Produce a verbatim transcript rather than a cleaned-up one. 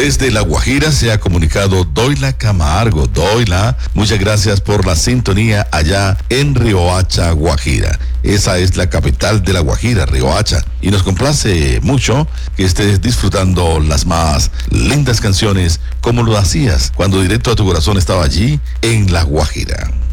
Desde La Guajira se ha comunicado Doyla Camargo. Doyla, muchas gracias por la sintonía allá en Riohacha, Guajira. Esa es la capital de La Guajira, Riohacha. Y nos complace mucho que estés disfrutando las más lindas canciones como lo hacías cuando Directo a tu Corazón estaba allí en La Guajira.